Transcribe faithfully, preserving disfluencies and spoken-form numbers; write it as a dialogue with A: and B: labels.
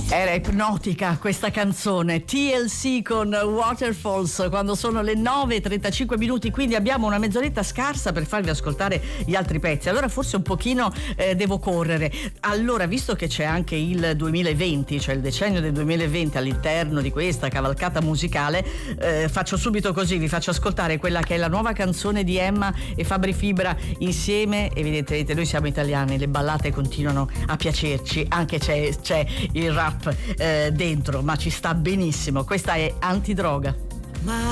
A: Era ipnotica questa canzone, T L C con Waterfalls, quando sono le nove e trentacinque minuti, quindi abbiamo una mezz'oretta scarsa per farvi ascoltare gli altri pezzi. Allora forse un pochino eh, devo correre. Allora, visto che c'è anche il duemilaventi, cioè il decennio del duemilaventi all'interno di questa cavalcata musicale, eh, faccio subito così, vi faccio ascoltare quella che è la nuova canzone di Emma e Fabri Fibra insieme. Evidentemente noi siamo italiani, le ballate continuano a piacerci, anche c'è, c'è il rap Eh, dentro, ma ci sta benissimo. Questa è Antidroga. Ma